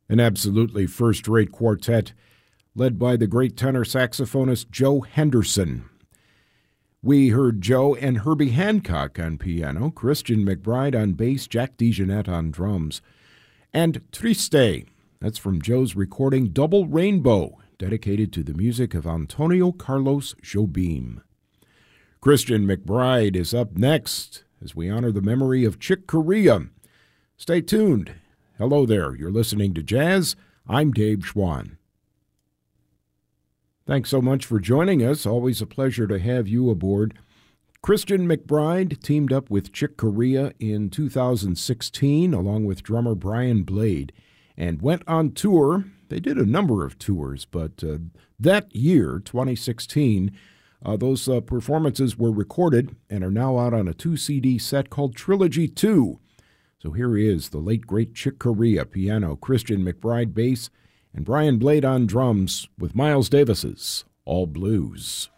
An absolutely first-rate quartet led by the great tenor saxophonist Joe Henderson. We heard Joe and Herbie Hancock on piano, Christian McBride on bass, Jack DeJohnette on drums, and Triste. That's from Joe's recording Double Rainbow, dedicated to the music of Antonio Carlos Jobim. Christian McBride is up next as we honor the memory of Chick Corea. Stay tuned. Hello there. You're listening to Jazz. I'm Dave Schwann. Thanks so much for joining us. Always a pleasure to have you aboard. Christian McBride teamed up with Chick Corea in 2016, along with drummer Brian Blade, and went on tour. They did a number of tours, but that year, 2016, those performances were recorded and are now out on a 2-CD set called Trilogy 2. So here is the late, great Chick Corea piano, Christian McBride bass, and Brian Blade on drums with Miles Davis's All Blues.